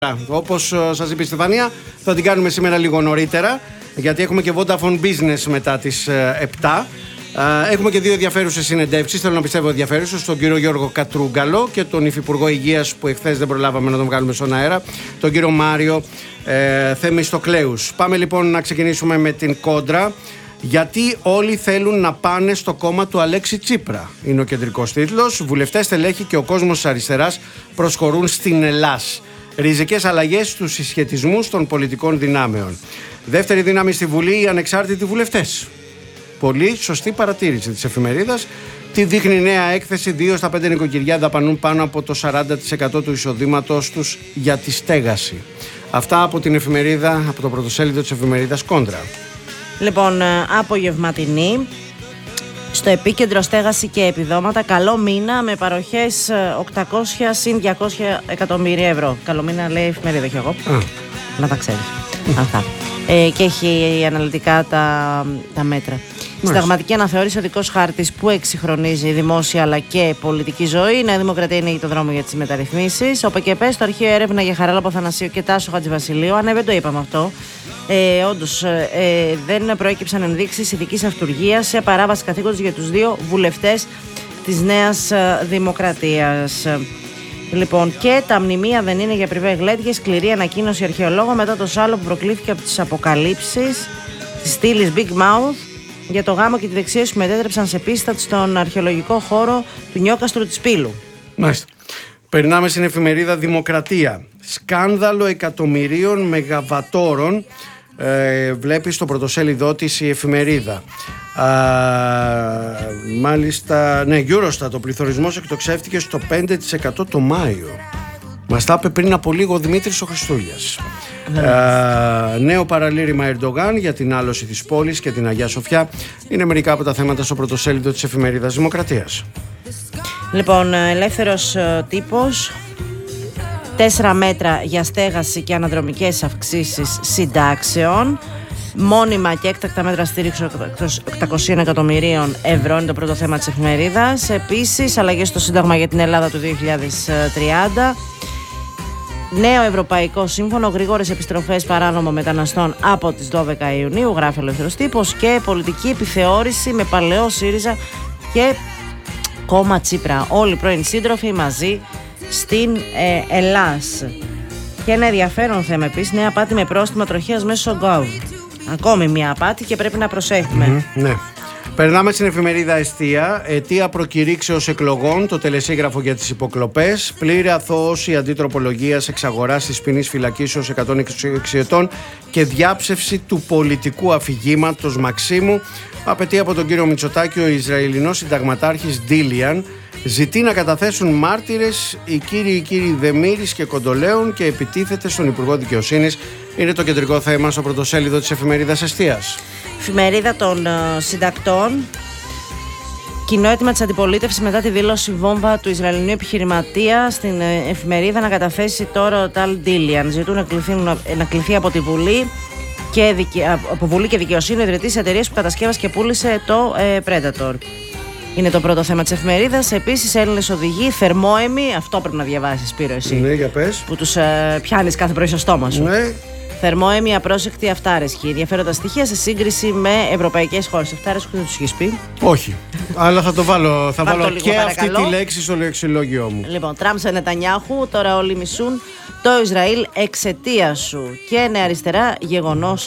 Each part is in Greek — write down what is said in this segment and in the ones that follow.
Όπως σας είπε η Στεφανία, θα την κάνουμε σήμερα λίγο νωρίτερα, γιατί έχουμε και Vodafone Business μετά τις 7. Έχουμε και δύο ενδιαφέρουσες συνεντεύξεις, θέλω να πιστεύω ενδιαφέρουσες, τον κύριο Γιώργο Κατρούγκαλο και τον Υφυπουργό Υγείας που εχθές δεν προλάβαμε να τον βγάλουμε στον αέρα, τον κύριο Μάριο Θεμιστοκλέους. Πάμε λοιπόν να ξεκινήσουμε με την κόντρα. Γιατί όλοι θέλουν να πάνε στο κόμμα του Αλέξη Τσίπρα, είναι ο κεντρικός τίτλος. Βουλευτές, στελέχη και ο κόσμος της αριστεράς προσχωρούν στην Ελλάς. Ριζικές αλλαγές στους συσχετισμούς των πολιτικών δυνάμεων. Δεύτερη δύναμη στη Βουλή, οι ανεξάρτητοι βουλευτές. Πολύ σωστή παρατήρηση της εφημερίδας. Τι δείχνει η νέα έκθεση? 2 στα 5 νοικοκυριά δαπανούν πάνω από το 40% του εισοδήματος τους για τη στέγαση. Αυτά από την εφημερίδα, από το πρωτοσέλιδο της εφημερίδας Κόντρα. Λοιπόν, απογευματινή. Στο επίκεντρο στέγαση και επιδόματα, καλό μήνα με παροχές 800 συν 200 εκατομμύρια ευρώ. Καλό μήνα λέει η εφημερίδα, όχι εγώ. Να τα ξέρεις. Αυτά. Και έχει αναλυτικά τα μέτρα. Συνταγματική αναθεώρηση, οδικός χάρτης που εξυγχρονίζει η δημόσια αλλά και πολιτική ζωή. Η Νέα Δημοκρατία είναι το δρόμο για τις μεταρρυθμίσεις. Ο ΠΚΠ στο αρχείο έρευνα για Χαράλαμπο Θανασίου και Τάσο Χατζηβασιλείου. Αν δεν το είπαμε αυτό. Όντως, δεν προέκυψαν ενδείξεις ειδικής αυτουργίας σε παράβαση καθήκοντος για τους δύο βουλευτές της Νέας Δημοκρατίας. Λοιπόν, και τα μνημεία δεν είναι για πριβέ-γλέντια. Σκληρή ανακοίνωση αρχαιολόγων μετά το σάλο που προκλήθηκε από τις αποκαλύψεις της στήλης Big Mouth για το γάμο και τη δεξίωση που μετέτρεψαν σε πίστα στον αρχαιολογικό χώρο του Νιόκαστρου της Πύλου. Μάλιστα. Περνάμε στην εφημερίδα Δημοκρατία. Σκάνδαλο εκατομμυρίων μεγαβατόρων. Βλέπει στο πρωτοσέλιδό της η εφημερίδα. Μάλιστα, ναι, Eurostat, ο πληθωρισμός εκτοξεύτηκε στο 5% το Μάιο. Μας τα είπε πριν από λίγο ο Δημήτρης ο Χριστούγιας. Νέο παραλήρημα Ερντογάν για την άλωση της πόλης και την Αγία Σοφιά είναι μερικά από τα θέματα στο πρωτοσέλιδο της εφημερίδας Δημοκρατίας. Λοιπόν, ελεύθερος τύπος. 4 μέτρα για στέγαση και αναδρομικές αυξήσεις συντάξεων. Μόνιμα και έκτακτα μέτρα στήριξη 800 εκατομμυρίων ευρώ είναι το πρώτο θέμα της εφημερίδας. Επίσης, αλλαγές στο Σύνταγμα για την Ελλάδα του 2030. Νέο Ευρωπαϊκό Σύμφωνο, γρήγορες επιστροφές παράνομων μεταναστών από τις 12 Ιουνίου, γράφει ο ελεύθερος τύπος. Και πολιτική επιθεώρηση με παλαιό ΣΥΡΙΖΑ και κόμμα Τσίπρα. Όλοι οι πρώην σύντροφοι μαζί στην Ελλάς. Και ένα ενδιαφέρον θέμα επίσης, νέα απάτη με πρόστιμα τροχέας μέσω Gov. Ακόμη μια απάτη και πρέπει να προσέχουμε. Ναι. Περνάμε στην εφημερίδα Εστία. Αιτία προκηρύξεως εκλογών, το τελεσίγραφο για τις υποκλοπές. Πλήρη αθώωση αντιτροπολογίας εξαγοράς της ποινής φυλακίσεως 126 ετών και διάψευση του πολιτικού αφηγήματος Μαξίμου. Απαιτεί από τον κύριο Μητσοτάκη ο Ισραηλινός συνταγματάρχης Ντίλιαν. Ζητεί να καταθέσουν μάρτυρες οι κύριοι Δεμήρης και Κοντολέων και επιτίθεται στον Υπουργό Δικαιοσύνης. Είναι το κεντρικό θέμα στο πρωτοσέλιδο της εφημερίδας Εστίας. Εφημερίδα των συντακτών. Κοινό αίτημα της αντιπολίτευσης μετά τη δήλωση βόμβα του Ισραηλινού επιχειρηματία στην εφημερίδα να καταθέσει τώρα ο Ταλ Ντίλιαν. Ζητούν να κληθεί από τη Βουλή και Δικαιοσύνη ιδρυτής εταιρείας που κατασκεύασε και πούλησε το Predator. Είναι το πρώτο θέμα της εφημερίδας. Επίσης, Έλληνες οδηγοί, θερμόαιμοι. Αυτό πρέπει να διαβάσεις, Σπύρο, εσύ. Ναι, για πες. Που τους πιάνεις κάθε πρωί στο στόμα σου. Ναι. Θερμόαιμοι, απρόσεκτοι, αυτάρεσκοι. Ενδιαφέροντα στοιχεία σε σύγκριση με ευρωπαϊκές χώρες. Αυτάρεσκοι δεν τους έχεις πει. Όχι. Αλλά θα το βάλω. Θα βάλω λίγο, και παρακαλώ. αυτή τη λέξη στο λεξιλόγιο μου. Λοιπόν, Τραμπ σε Νετανιάχου. Τώρα όλοι μισούν το Ισραήλ εξαιτία σου. Και είναι αριστερά γεγονός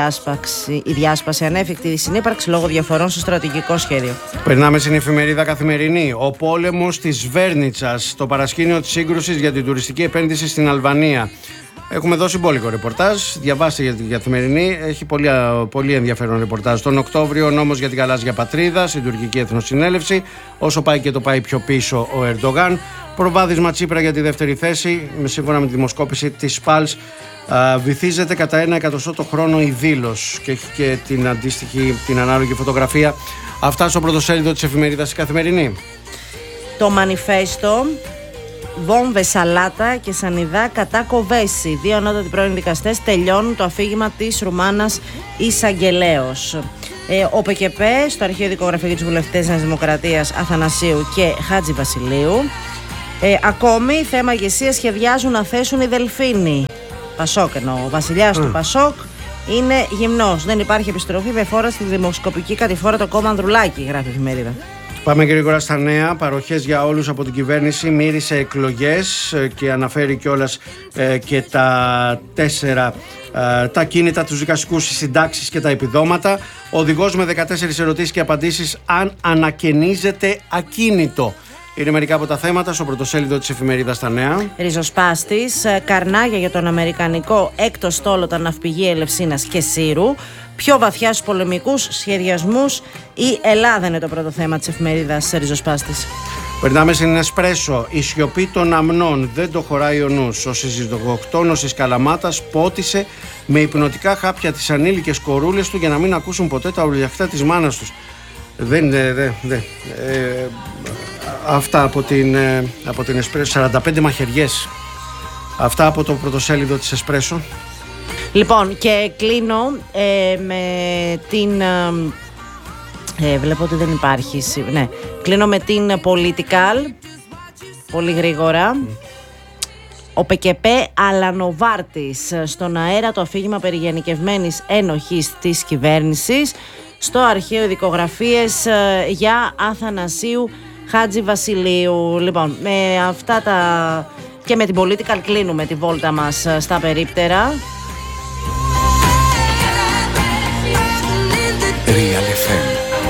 η διάσπαση. Ανέφικτη συνύπαρξη λόγω διαφορών στο στρατηγικό σχέδιο. Περνάμε στην εφημερίδα Καθημερινή. Ο πόλεμος της Βέρνιτσας, το παρασκήνιο της σύγκρουσης για την τουριστική επένδυση στην Αλβανία. Έχουμε δώσει μπόλικο ρεπορτάζ. Διαβάστε για την Καθημερινή. Έχει πολύ ενδιαφέρον ρεπορτάζ. Τον Οκτώβριο ο νόμος για την γαλάζια πατρίδα, στην τουρκική εθνοσυνέλευση. Όσο πάει και το πάει πιο πίσω ο Ερντογάν. Προβάδισμα Τσίπρα για τη δεύτερη θέση. Σύμφωνα με τη δημοσκόπηση της ΠΑΛΣ, βυθίζεται κατά 1 εκατοστό το χρόνο η δήλωση. Και έχει και την ανάλογη φωτογραφία. Αυτά στο πρωτοσέλιδο της εφημερίδας η Καθημερινή. Το Μανιφέστο. Βόμβες, Σαλάτα και Σανιδά κατά Κοβέση. 2 ανώτατοι πρώην δικαστές τελειώνουν το αφήγημα της Ρουμάνας εισαγγελέως. Ο ΠΚΠ στο αρχείο δικογραφείο για τους βουλευτές Νέας Δημοκρατίας Αθανασίου και Χατζηβασιλείου. Ακόμη, θέμα ηγεσία σχεδιάζουν να θέσουν οι Δελφίνοι. Πασόκ εννοώ. Ο βασιλιάς του Πασόκ είναι γυμνός. Δεν υπάρχει επιστροφή με φόρα στη δημοσκοπική κατηφόρα το κόμμα Ανδρουλάκη, γράφει η εφημερίδα. Πάμε γρήγορα στα νέα. Παροχές για όλους από την κυβέρνηση. Μύρισε εκλογές και αναφέρει κιόλας και τα 4 τα κίνητα, τους δικαστικούς, συντάξεις και τα επιδόματα. Οδηγός με 14 ερωτήσεις και απαντήσεις αν ανακαινίζεται ακίνητο. Είναι μερικά από τα θέματα στο πρωτοσέλιδο της εφημερίδας στα νέα. Ριζοσπάστης, καρνάγια για τον αμερικανικό έκτο στόλο τα ναυπηγεία Ελευσίνας και Σύρου. Πιο βαθιά στους πολεμικούς σχεδιασμούς η Ελλάδα είναι το πρώτο θέμα της εφημερίδας Ριζοσπάστης. Περνάμε στην Εσπρέσο. Η σιωπή των αμνών δεν το χωράει ο νους. Ο συζυγοκτόνος της Καλαμάτας πότισε με υπνοτικά χάπια τις ανήλικες κορούλες του για να μην ακούσουν ποτέ τα ουρλιαχτά της μάνας τους. Αυτά από την Εσπρέσο. 45 μαχαιριές. Αυτά από το πρωτοσέλιδο της Εσπρέσο. Λοιπόν, και κλείνω με την... βλέπω ότι δεν υπάρχει. Ναι. Κλείνω με την Political. Πολύ γρήγορα. Ο ΠΚΠ Αλανοβάρτης στον αέρα το αφήγημα περί γενικευμένης ένοχης της κυβέρνησης. Στο αρχείο ειδικογραφίες για Αθανασίου Χάτζη Βασιλείου. Λοιπόν, με αυτά και με την Political κλείνουμε τη βόλτα μας στα περίπτερα. Real FM.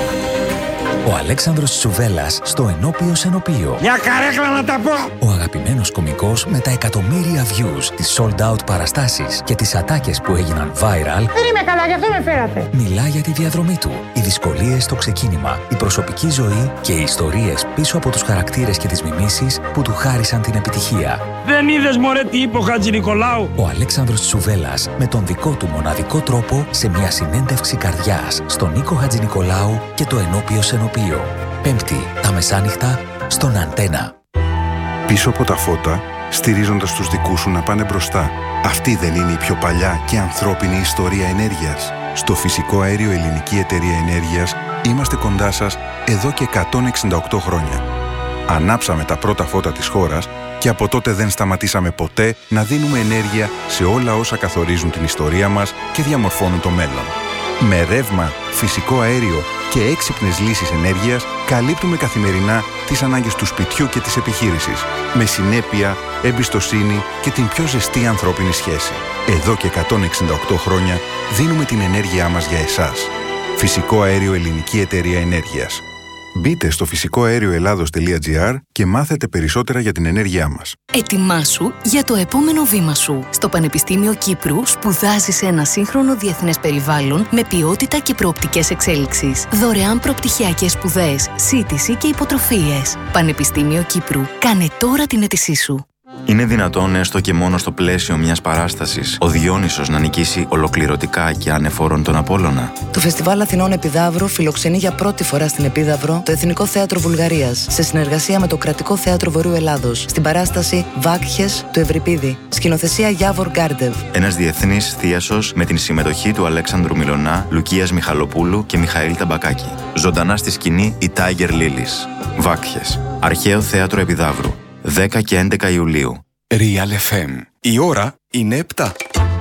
Ο Αλέξανδρος Τσουβέλλας στο ενώπιο σενοπείο. Μια καρέκλα να τα πω! Ο αγαπημένος κωμικός με τα εκατομμύρια views, τις sold out παραστάσεις και τις ατάκες που έγιναν viral. Δεν είμαι καλά, γι' αυτό με φέρατε. Μιλά για τη διαδρομή του, οι δυσκολίες στο ξεκίνημα, η προσωπική ζωή και οι ιστορίες πίσω από τους χαρακτήρες και τις μιμήσεις που του χάρισαν την επιτυχία. Δεν είδες μωρέ τι είπε ο Χατζη Νικολάου? Ο Αλέξανδρος Τσουβέλλας με τον δικό του μοναδικό τρόπο σε μια συνέντευξη καρδιάς στον Νίκο Χατζηνικολάου και το ενώπιο σενοπείο. Πέμπτη τα μεσάνυχτα στον Αντένα. Πίσω από τα φώτα, στηρίζοντας τους δικούς σου να πάνε μπροστά. Αυτή δεν είναι η πιο παλιά και ανθρώπινη ιστορία ενέργειας? Στο Φυσικό Αέριο Ελληνική Εταιρεία Ενέργειας είμαστε κοντά σας εδώ και 168 χρόνια. Ανάψαμε τα πρώτα φώτα της χώρας και από τότε δεν σταματήσαμε ποτέ να δίνουμε ενέργεια σε όλα όσα καθορίζουν την ιστορία μας και διαμορφώνουν το μέλλον. Με ρεύμα, φυσικό αέριο και έξυπνες λύσεις ενέργειας καλύπτουμε καθημερινά τις ανάγκες του σπιτιού και της επιχείρησης, με συνέπεια, εμπιστοσύνη και την πιο ζεστή ανθρώπινη σχέση. Εδώ και 168 χρόνια δίνουμε την ενέργειά μας για εσάς. Φυσικό Αέριο Ελληνική Εταιρεία Ενέργειας. Μπείτε στο φυσικοαέρioελλάδος.gr και μάθετε περισσότερα για την ενέργειά μας. Ετοιμάσου για το επόμενο βήμα σου. Στο Πανεπιστήμιο Κύπρου σπουδάζεις σε ένα σύγχρονο διεθνές περιβάλλον με ποιότητα και προοπτικές εξέλιξης. Δωρεάν προπτυχιακές σπουδές, σύντηση και υποτροφίες. Πανεπιστήμιο Κύπρου. Κάνε τώρα την αίτησή σου. Είναι δυνατόν έστω και μόνο στο πλαίσιο μιας παράστασης ο Διόνυσος να νικήσει ολοκληρωτικά και ανεφόρον τον Απόλλωνα? Το Φεστιβάλ Αθηνών Επιδαύρου φιλοξενεί για πρώτη φορά στην Επίδαυρο το Εθνικό Θέατρο Βουλγαρίας σε συνεργασία με το Κρατικό Θέατρο Βορείου Ελλάδος στην παράσταση Βάκχες του Ευρυπίδη, σκηνοθεσία Γιάβορ Γκάρντεβ. Ένας διεθνής θίασος με την συμμετοχή του Αλέξανδρου Μιλωνά, Λουκίας Μιχαλοπούλου και Μιχαήλ Ταμπακάκη. Ζωντανά στη σκηνή η Tiger Lilies. Βάκχες. Αρχαίο Θέατρο Επιδαύρου. 10 και 11 Ιουλίου. Real FM. Η ώρα είναι 7.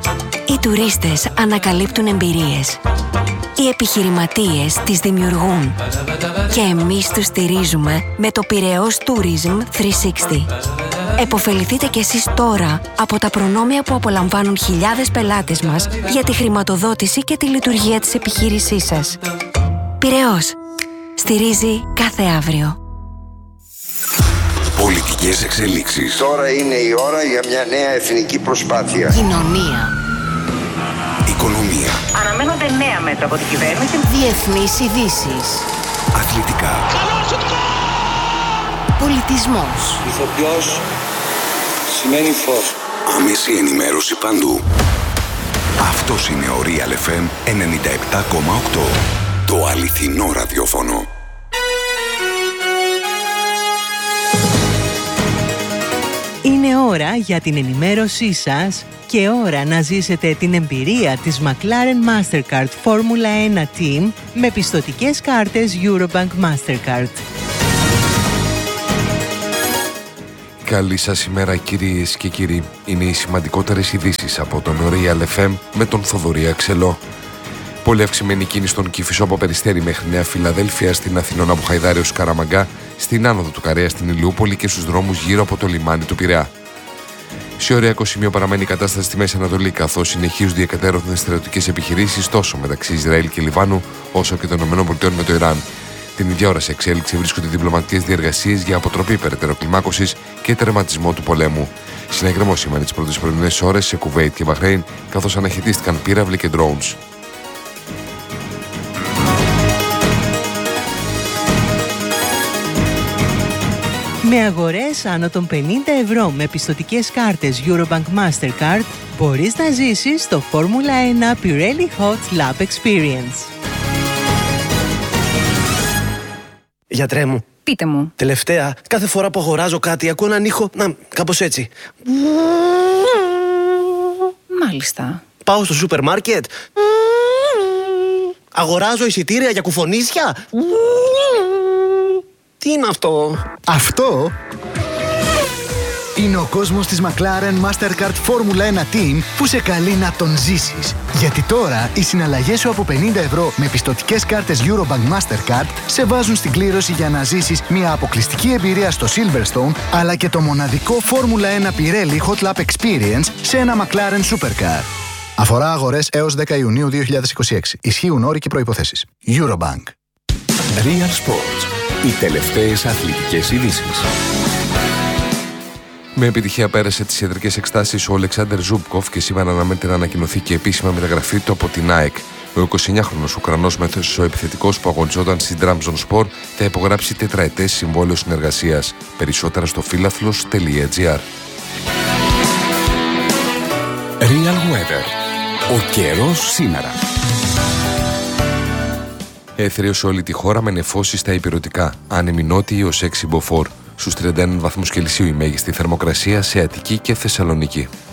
Οι τουρίστες ανακαλύπτουν εμπειρίες. Οι επιχειρηματίες τις δημιουργούν. Και εμείς τους στηρίζουμε με το Πειραιώς Tourism 360. Εποφεληθείτε κι εσείς τώρα από τα προνόμια που απολαμβάνουν χιλιάδες πελάτες μας για τη χρηματοδότηση και τη λειτουργία της επιχείρησής σας. Πειραιώς. Στηρίζει κάθε αύριο. Πολιτικές εξελίξεις. Τώρα είναι η ώρα για μια νέα εθνική προσπάθεια. Κοινωνία. Οικονομία. Αναμένονται νέα μέτρα από την κυβέρνηση. Διεθνείς ειδήσεις. Αθλητικά. Πολιτισμός. Ηθοποιός σημαίνει φως. Άμεση ενημέρωση παντού. Αυτός είναι ο Real FM 97,8. Το αληθινό ραδιόφωνο. Είναι ώρα για την ενημέρωσή σας και ώρα να ζήσετε την εμπειρία της McLaren Mastercard Formula 1 Team με πιστωτικές κάρτες Eurobank Mastercard. Καλή σας ημέρα κυρίες και κύριοι. Είναι οι σημαντικότερες ειδήσεις από τον Real FM με τον Θοδωρή Αξελό. Πολύ αυξημένη κίνηση στον Κηφισό από Περιστέρι μέχρι Νέα Φιλαδέλφια, στην Αθηνώνα από Χαϊδάριο Καραμαγκά, στην άνοδο του Καρέα στην Ηλιούπολη και στους δρόμους γύρω από το λιμάνι του Πειραιά. Σε ωριακό σημείο παραμένει η κατάσταση στη Μέση Ανατολή, καθώς συνεχίζονται οι εκατέρωθμες στρατιωτικές επιχειρήσεις τόσο μεταξύ Ισραήλ και Λιβάνου, όσο και των ΗΠΑ με το Ιράν. Την ίδια ώρα σε εξέλιξη βρίσκονται διπλωματικές διεργασίες για αποτροπή περαιτέρω κλιμάκωσης και τερματισμό του πολέμου. Συνεγρεμός σήμανε τις πρώτες πρωινές ώρες σε Κουβέιτ και Μπαχρέιν, καθώς αναχαιτίστηκαν πύραυλοι και drones. Με αγορές άνω των 50 ευρώ με πιστωτικές κάρτες Eurobank Mastercard μπορείς να ζήσεις το Φόρμουλα 1 Pirelli Hot Lap Experience. Γιατρέ μου. Πείτε μου. Τελευταία, κάθε φορά που αγοράζω κάτι ακούω έναν ήχο, κάπως έτσι. Μάλιστα. Πάω στο σούπερ μάρκετ. Αγοράζω εισιτήρια για κουφονίσια. Τι είναι αυτό? Αυτό είναι ο κόσμος της McLaren Mastercard Formula 1 Team που σε καλεί να τον ζήσεις. Γιατί τώρα οι συναλλαγές σου από 50 ευρώ με πιστωτικές κάρτες Eurobank Mastercard σε βάζουν στην κλήρωση για να ζήσεις μια αποκλειστική εμπειρία στο Silverstone, αλλά και το μοναδικό Formula 1 Pirelli Hot Lap Experience σε ένα McLaren Supercar. Αφορά αγορές έως 10 Ιουνίου 2026. Ισχύουν όροι και προϋποθέσεις. Eurobank. Real Sports. Οι τελευταίες αθλητικές ειδήσεις. Με επιτυχία πέρασε τις ιατρικές εξετάσεις ο Αλεξάνδερ Ζούμπκοφ και σήμερα αναμένεται να ανακοινωθεί και επίσημα μεταγραφή του από την ΑΕΚ. Ο 29χρονος Ουκρανός μεσοεπιθετικός που αγωνιζόταν στην Trabzonspor θα υπογράψει τετραετές συμβόλαιο συνεργασίας. Περισσότερα στο φίλαθλος.gr. Real Weather. Ο καιρός σήμερα. Έθριο σε όλη τη χώρα με νεφώσεις στα ηπειρωτικά. Άνεμοι νότιοι ως 6 μποφόρ. Στους 31 βαθμούς Κελσίου η μέγιστη θερμοκρασία σε Αττική και Θεσσαλονίκη.